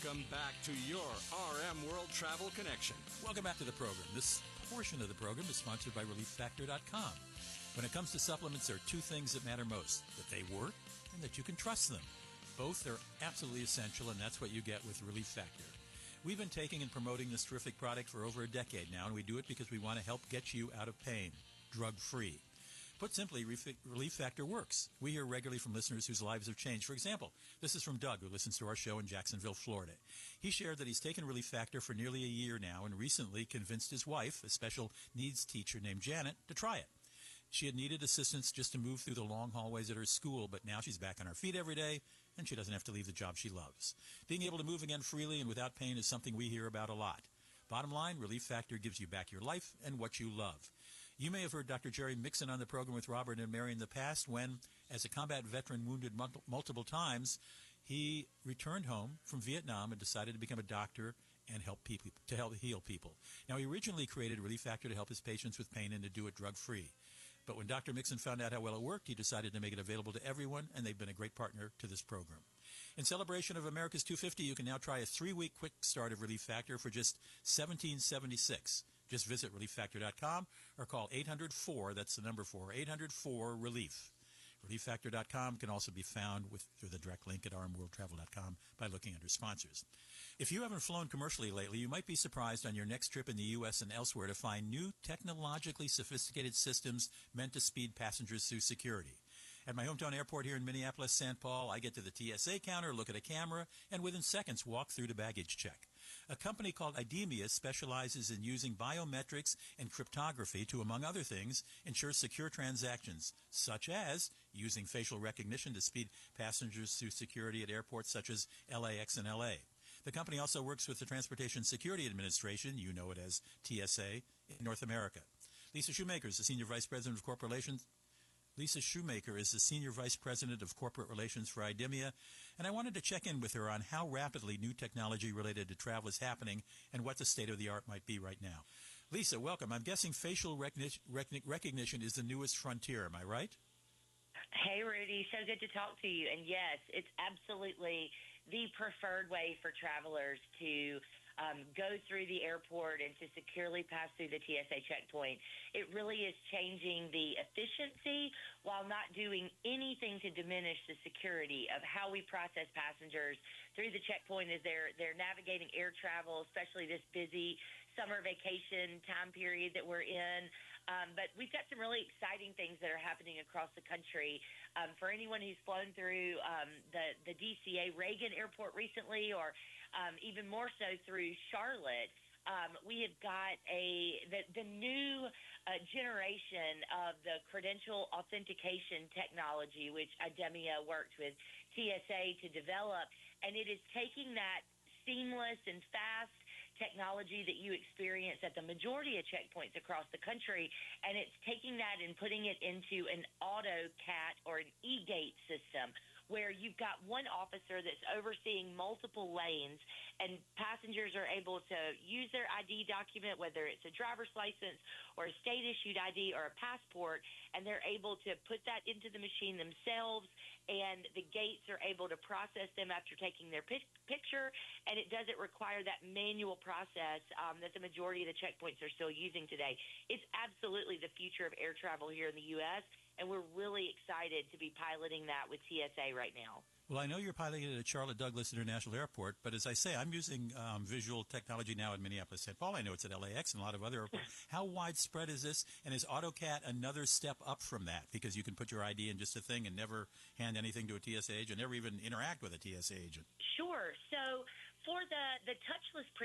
Welcome back to your RM World Travel Connection. Welcome back to the program. This portion of the program is sponsored by ReliefFactor.com. When it comes to supplements, there are two things that matter most: that they work and that you can trust them. Both are absolutely essential, and that's what you get with Relief Factor. We've been taking and promoting this terrific product for over a decade now, and we do it because we want to help get you out of pain, drug-free. Put simply, Relief Factor works. We hear regularly from listeners whose lives have changed. For example, this is from Doug, who listens to our show in Jacksonville, Florida. He shared that he's taken Relief Factor for nearly a year now and recently convinced his wife, a special needs teacher named Janet, to try it. She had needed assistance just to move through the long hallways at her school, but now she's back on her feet every day, and she doesn't have to leave the job she loves. Being able to move again freely and without pain is something we hear about a lot. Bottom line, Relief Factor gives you back your life and what you love. You may have heard Dr. Jerry Mixon on the program with Robert and Mary in the past when, as a combat veteran wounded multiple times, he returned home from Vietnam and decided to become a doctor and help heal people. Now, he originally created Relief Factor to help his patients with pain and to do it drug-free. But when Dr. Mixon found out how well it worked, he decided to make it available to everyone, and they've been a great partner to this program. In celebration of America's 250, you can now try a 3-week quick start of Relief Factor for just $17.76. Just visit ReliefFactor.com or call 800-4, that's the number 4, 800-4-RELIEF. ReliefFactor.com can also be found through the direct link at rmworldtravel.com by looking under sponsors. If you haven't flown commercially lately, you might be surprised on your next trip in the U.S. and elsewhere to find new technologically sophisticated systems meant to speed passengers through security. At my hometown airport here in Minneapolis-St. Paul, I get to the TSA counter, look at a camera, and within seconds walk through to baggage check. A company called IDEMIA specializes in using biometrics and cryptography to, among other things, ensure secure transactions, such as using facial recognition to speed passengers through security at airports such as LAX and LA. The company also works with the Transportation Security Administration, you know it as TSA, in North America. Lisa Shoemaker is the Senior Vice President of Corporate Relations. Lisa Shoemaker is the Senior Vice President of Corporate Relations for IDEMIA, and I wanted to check in with her on how rapidly new technology related to travel is happening and what the state of the art might be right now. Lisa, welcome. I'm guessing facial recognition is the newest frontier, am I right? Hey, Rudy. So good to talk to you. And yes, it's absolutely the preferred way for travelers to go through the airport and to securely pass through the TSA checkpoint. It really is changing the efficiency while not doing anything to diminish the security of how we process passengers through the checkpoint as they're navigating air travel, especially this busy summer vacation time period that we're in. But we've got some really exciting things that are happening across the country. For anyone who's flown through the DCA Reagan Airport recently, or even more so through Charlotte, we have got the new generation of the credential authentication technology, which IDEMIA worked with TSA to develop, and it is taking that seamless and fast technology that you experience at the majority of checkpoints across the country, and it's taking that and putting it into an AutoCAT or an eGate system, where you've got one officer that's overseeing multiple lanes, and passengers are able to use their ID document, whether it's a driver's license or a state-issued ID or a passport, and they're able to put that into the machine themselves, and the gates are able to process them after taking their picture, and it doesn't require that manual process that the majority of the checkpoints are still using today. It's absolutely the future of air travel here in the U.S., and we're really excited to be piloting that with TSA right now. Well, I know you're piloting it at Charlotte Douglas International Airport, but as I say, I'm using visual technology now in Minneapolis-St. Paul. I know it's at LAX and a lot of other airports. How widespread is this? And is AutoCAT another step up from that? Because you can put your ID in just a thing and never hand anything to a TSA agent, never even interact with a TSA agent. Sure. So for the touchless